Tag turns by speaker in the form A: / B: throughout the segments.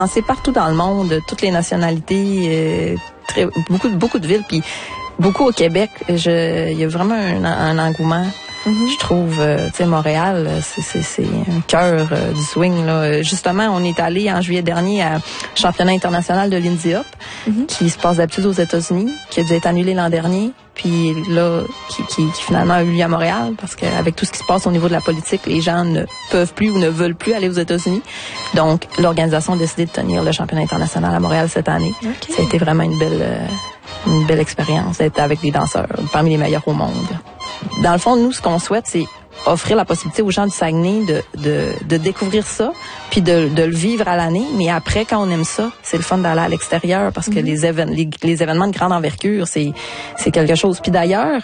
A: C'est partout dans le monde, toutes les nationalités, beaucoup de villes, puis beaucoup au Québec. Il y a vraiment un engouement. Je trouve, tu sais, Montréal, c'est un cœur du swing, là. Justement, on est allé en juillet dernier à championnat international de Lindy Hop, qui se passe d'habitude aux États-Unis, qui a dû être annulé l'an dernier, puis là, qui finalement a eu lieu à Montréal, parce qu'avec tout ce qui se passe au niveau de la politique, les gens ne peuvent plus ou ne veulent plus aller aux États-Unis. Donc, l'organisation a décidé de tenir le championnat international à Montréal cette année. Okay. Ça a été vraiment une belle expérience d'être avec des danseurs parmi les meilleurs au monde. Dans le fond, nous, ce qu'on souhaite, c'est offrir la possibilité aux gens du Saguenay de découvrir ça, puis de le vivre à l'année. Mais après, quand on aime ça, c'est le fun d'aller à l'extérieur, parce que les événements de grande envergure, c'est quelque chose. Puis d'ailleurs,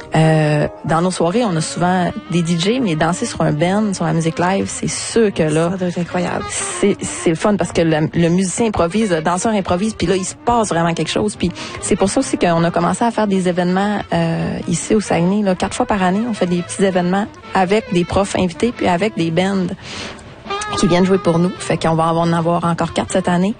A: dans nos soirées, on a souvent des DJ, mais danser sur un band, sur la musique live, c'est sûr que là,
B: ça doit être incroyable.
A: C'est le fun, parce que le musicien improvise, le danseur improvise, puis là, il se passe vraiment quelque chose. Puis c'est pour ça aussi qu'on a commencé à faire des événements ici au Saguenay, là, 4 fois par année. On fait des petits événements avec des profs invités, puis avec des bands qui viennent jouer pour nous. Fait qu'on va en avoir encore 4 cette année,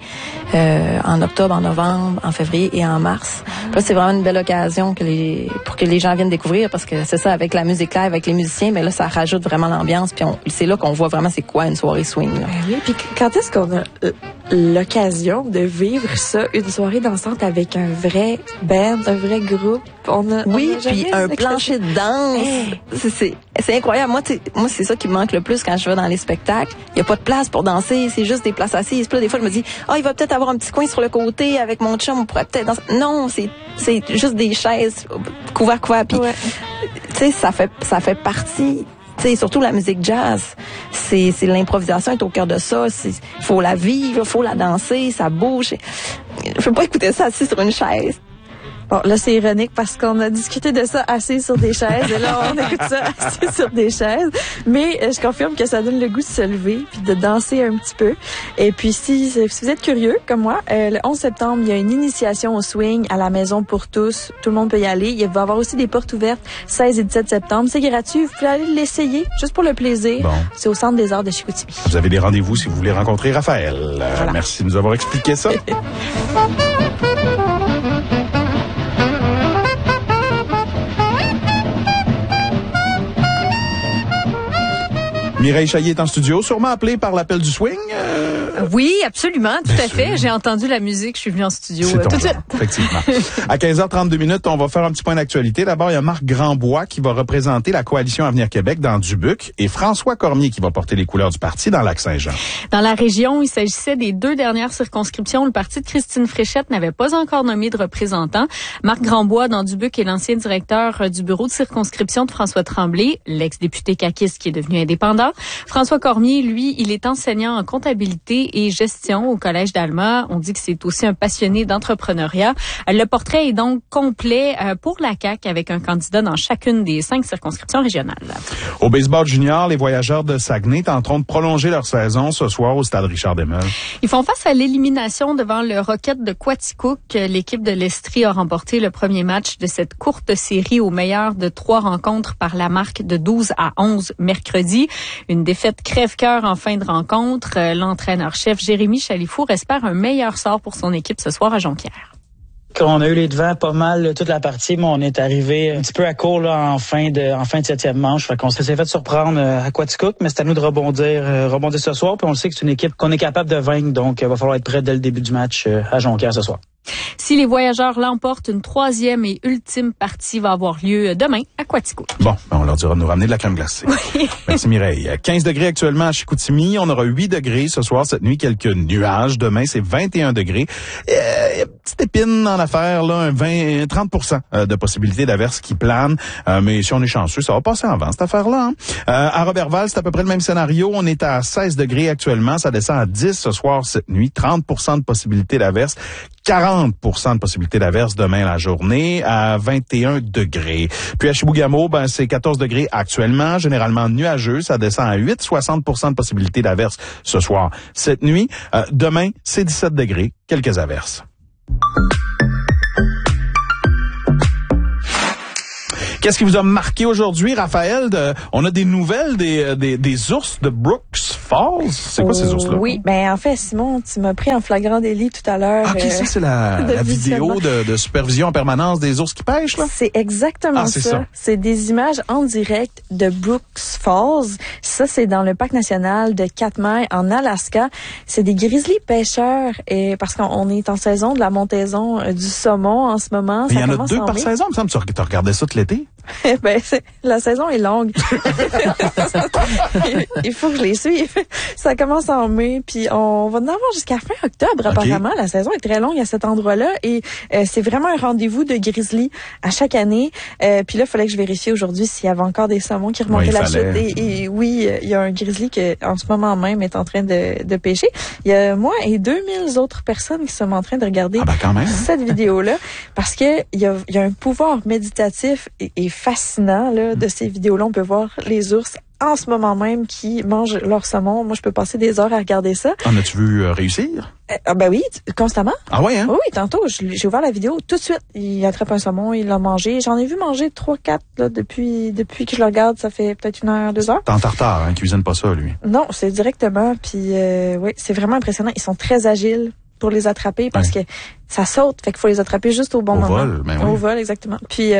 A: en octobre, en novembre, en février et en mars. Là, c'est vraiment une belle occasion pour que les gens viennent découvrir, parce que c'est ça, avec la musique live, avec les musiciens, mais là, ça rajoute vraiment l'ambiance, puis c'est là qu'on voit vraiment c'est quoi une soirée swing, là.
B: Oui, puis quand est-ce qu'on a l'occasion de vivre ça, une soirée dansante avec un vrai band, un vrai groupe?
A: Oui, puis un plancher de danse. C'est incroyable. Moi, c'est ça qui me manque le plus quand je vais dans les spectacles. Il y a pas de place pour danser, c'est juste des places assises. Puis là, des fois, je me dis, il va peut-être avoir un petit coin sur le côté avec mon chum, on pourrait peut-être danser. Non, c'est juste des chaises couvert. Puis, tu sais, ça fait partie. T'sais, surtout la musique jazz, c'est l'improvisation est au cœur de ça. Faut la vivre, faut la danser, ça bouge. Je peux pas écouter ça assis sur une chaise.
B: Bon, là, c'est ironique parce qu'on a discuté de ça assis sur des chaises et là, on écoute ça assis sur des chaises. Mais je confirme que ça donne le goût de se lever puis de danser un petit peu. Et puis, si vous êtes curieux, comme moi, le 11 septembre, il y a une initiation au swing à la Maison pour tous. Tout le monde peut y aller. Il va y avoir aussi des portes ouvertes 16 et 17 septembre. C'est gratuit. Vous pouvez aller l'essayer juste pour le plaisir. Bon. C'est au Centre des Arts de Chicoutimi.
C: Vous avez des rendez-vous si vous voulez rencontrer Raphaël. Voilà. Merci de nous avoir expliqué ça. Mireille Chailly est en studio, sûrement appelée par l'appel du swing.
D: Oui, absolument, tout à fait. J'ai entendu la musique, je suis venue en studio tout de suite.
C: Effectivement. À 15h32, on va faire un petit point d'actualité. D'abord, il y a Marc Grandbois qui va représenter la coalition Avenir Québec dans Dubuque et François Cormier qui va porter les couleurs du parti dans Lac-Saint-Jean.
D: Dans la région, il s'agissait des 2 dernières circonscriptions. Le parti de Christine Fréchette n'avait pas encore nommé de représentant. Marc Grandbois dans Dubuque est l'ancien directeur du bureau de circonscription de François Tremblay, l'ex-député caquiste qui est devenu indépendant. François Cormier, lui, il est enseignant en comptabilité et gestion au Collège d'Alma. On dit que c'est aussi un passionné d'entrepreneuriat. Le portrait est donc complet pour la CAQ avec un candidat dans chacune des 5 circonscriptions régionales.
C: Au baseball junior, les Voyageurs de Saguenay tenteront de prolonger leur saison ce soir au stade Richard-Desmeules.
D: Ils font face à l'élimination devant le Rocket de Quaticook. L'équipe de l'Estrie a remporté le premier match de cette courte série au meilleur de 3 rencontres par la marque de 12-11 mercredi. Une défaite crève-cœur en fin de rencontre. L'entraîneur-chef Jérémy Chalifour espère un meilleur sort pour son équipe ce soir à Jonquière.
E: On a eu les devants pas mal toute la partie, mais on est arrivé un petit peu à court là, en fin de 7e manche. Fait qu'on s'est fait surprendre à Quaticook, mais c'est à nous de rebondir ce soir. Puis on le sait que c'est une équipe qu'on est capable de vaincre, donc il va falloir être prêt dès le début du match à Jonquière ce soir.
D: Si les Voyageurs l'emportent, une 3e et ultime partie va avoir lieu demain à Quaticook.
C: Bon, on leur dira de nous ramener de la crème glacée.
D: Oui.
C: Merci Mireille. 15 degrés actuellement à Chicoutimi. On aura 8 degrés ce soir. Cette nuit, quelques nuages. Demain, c'est 21 degrés. Petite épine en affaire, là, 30% de possibilité d'averse qui plane. Mais si on est chanceux, ça va passer en vent, cette affaire-là. Hein? À Robertval, c'est à peu près le même scénario. On est à 16 degrés actuellement. Ça descend à 10 ce soir, cette nuit. 30% de possibilité d'averse. 40% de possibilité d'averse demain la journée à 21 degrés. Puis à Chibougamau, c'est 14 degrés actuellement, généralement nuageux. Ça descend à 8, 60% de possibilité d'averse ce soir. Cette nuit, demain, c'est 17 degrés, quelques averses. Qu'est-ce qui vous a marqué aujourd'hui, Raphaël? On a des nouvelles des ours de Brooks Falls? C'est quoi ces ours-là?
B: Oui, ben en fait, Simon, tu m'as pris en flagrant délit tout à l'heure.
C: Ah, OK, ça, c'est la vidéo de supervision en permanence des ours qui pêchent, là?
B: C'est exactement ça. C'est des images en direct de Brooks Falls. Ça, c'est dans le parc national de Katmai, en Alaska. C'est des grizzlies pêcheurs, et parce qu'on est en saison de la montaison du saumon en ce moment.
C: Il y en a 2 par saison, il me semble. Tu regardais ça tout l'été?
B: Ben, la saison est longue. Il faut que je les suive. Ça commence en mai, puis on va en avoir jusqu'à fin octobre, apparemment. La saison est très longue à cet endroit-là, et c'est vraiment un rendez-vous de grizzly à chaque année. Puis là, il fallait que je vérifie aujourd'hui s'il y avait encore des saumons qui remontaient la chute. Et oui, il y a un grizzly qui, en ce moment même, est en train de pêcher. Il y a moi et 2000 autres personnes qui sont en train de regarder cette vidéo-là, parce que il y a un pouvoir méditatif et fascinant là de ces vidéos-là. On peut voir les ours en ce moment même qui mangent leur saumon. Moi, je peux passer des heures à regarder ça.
C: En as-tu vu réussir?
B: Ben oui, constamment.
C: Ah ouais, hein?
B: Oui, tantôt, j'ai ouvert la vidéo tout de suite. Il attrape un saumon, il l'a mangé. J'en ai vu manger 3-4 là depuis que je le regarde. Ça fait peut-être 1 heure, 2 heures.
C: T'es en tartare, hein? Il cuisine pas ça, lui.
B: Non, c'est directement. Puis oui, c'est vraiment impressionnant. Ils sont très agiles pour les attraper parce que ça saute, fait qu'il faut les attraper juste au bon moment.
C: Vol, ben oui.
B: Au vol, exactement. Puis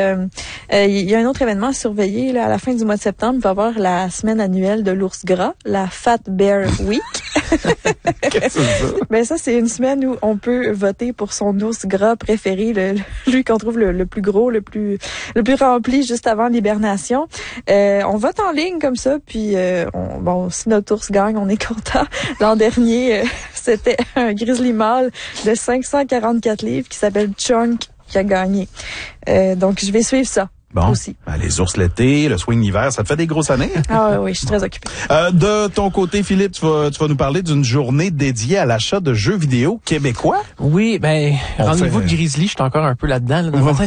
B: il y a un autre événement à surveiller là à la fin du mois de septembre. Il va y avoir la semaine annuelle de l'ours gras, la Fat Bear Week.
C: Qu'est-ce que c'est ça?
B: Ben ça, c'est une semaine où on peut voter pour son ours gras préféré, lui qu'on trouve le plus gros, le plus rempli juste avant l'hibernation. On vote en ligne comme ça, puis si notre ours gagne, on est content. L'an dernier, c'était un grizzly mâle de 544 livres qui s'appelle Chunk qui a gagné. Donc, je vais suivre ça.
C: Bon,
B: aussi.
C: Ben, les ours l'été, le swing l'hiver, ça te fait des grosses années.
B: Ah oui, je suis très occupée.
C: De ton côté, Philippe, tu vas nous parler d'une journée dédiée à l'achat de jeux vidéo québécois.
F: Oui, ben rendez-vous de Grizzly, je suis encore un peu là-dedans dans ma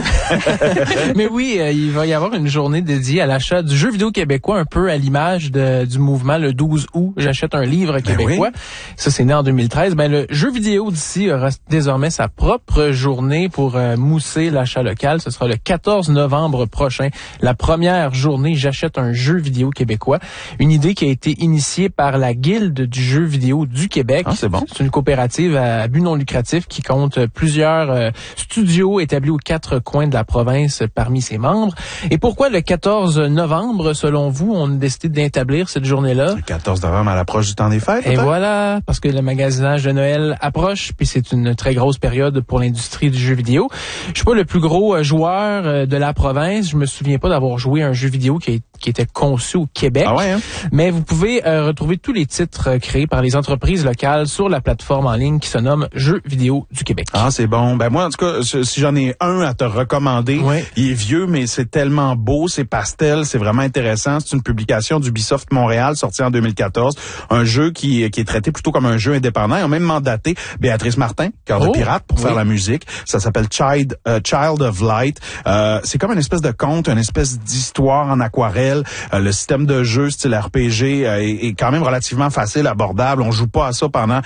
F: tête. Mais oui, il va y avoir une journée dédiée à l'achat du jeu vidéo québécois, un peu à l'image du mouvement le 12 août, j'achète un livre québécois. Oui. Ça, c'est né en 2013. Ben le jeu vidéo d'ici aura désormais sa propre journée pour mousser l'achat local. Ce sera le 14 novembre prochain, la première journée J'achète un jeu vidéo québécois. Une idée qui a été initiée par la Guilde du jeu vidéo du Québec.
C: Ah, c'est bon.
F: C'est une coopérative à but non lucratif qui compte plusieurs studios établis aux 4 coins de la province parmi ses membres. Et pourquoi le 14 novembre, selon vous, on a décidé d'établir cette journée-là?
C: Le 14 novembre à l'approche du temps des fêtes.
F: Et voilà, parce que le magasinage de Noël approche, puis c'est une très grosse période pour l'industrie du jeu vidéo. Je suis pas le plus gros joueur de la province. Je me souviens pas d'avoir joué à un jeu vidéo qui était conçu au Québec.
C: Ah ouais, hein?
F: Mais vous pouvez retrouver tous les titres créés par les entreprises locales sur la plateforme en ligne qui se nomme Jeux vidéo du Québec.
C: Ah, c'est bon. Ben moi, en tout cas, si j'en ai un à te recommander, il est vieux, mais c'est tellement beau, c'est pastel, c'est vraiment intéressant. C'est une publication d'Ubisoft Montréal, sortie en 2014. Un jeu qui est traité plutôt comme un jeu indépendant. Ils ont même mandaté Béatrice Martin, Cœur de Pirate, pour faire la musique. Ça s'appelle Child of Light. C'est comme une espèce de conte, une espèce d'histoire en aquarelle. Le système de jeu style RPG est quand même relativement facile, abordable. On joue pas à ça pendant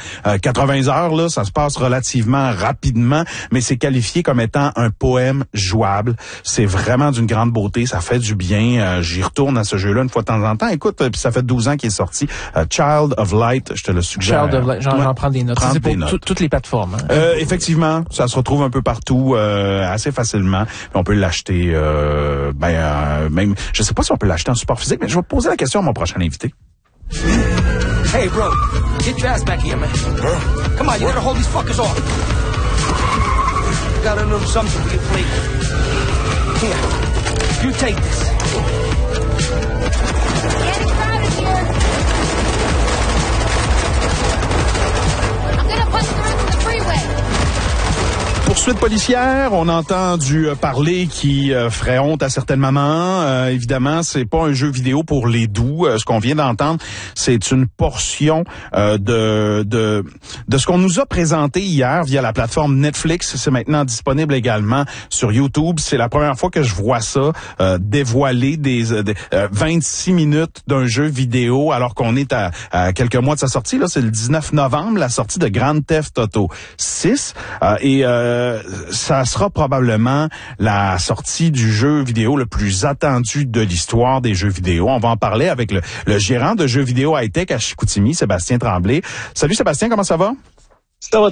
C: 80 heures, là. Ça se passe relativement rapidement, mais c'est qualifié comme étant un poème jouable. C'est vraiment d'une grande beauté. Ça fait du bien. J'y retourne à ce jeu-là une fois de temps en temps. Écoute, puis ça fait 12 ans qu'il est sorti. Child of Light, je te le suggère.
F: Child of Light, j'en prends des notes. C'est pour toutes les plateformes. Hein?
C: Effectivement, ça se retrouve un peu partout, assez facilement. Puis on peut l'acheter, même, je sais pas si on peut l'acheter en support physique, mais je vais poser la question à mon prochain invité.
G: Hey, bro, get your ass back here, man. Come on, you gotta hold these fuckers off. Got a little something for your plate. Here, you take this.
H: Getting crowded here. I'm gonna punch the rest of the freeway.
C: Poursuite policière, on a entendu parler qui ferait honte à certaines mamans. Évidemment, c'est pas un jeu vidéo pour les doux. Ce qu'on vient d'entendre, c'est une portion de ce qu'on nous a présenté hier via la plateforme Netflix. C'est maintenant disponible également sur YouTube. C'est la première fois que je vois ça dévoiler des 26 minutes d'un jeu vidéo alors qu'on est à quelques mois de sa sortie. Là, c'est le 19 novembre, la sortie de Grand Theft Auto 6. ça sera probablement la sortie du jeu vidéo le plus attendu de l'histoire des jeux vidéo. On va en parler avec le gérant de jeux vidéo high-tech à Chicoutimi, Sébastien Tremblay. Salut Sébastien, comment ça va?
E: Ça va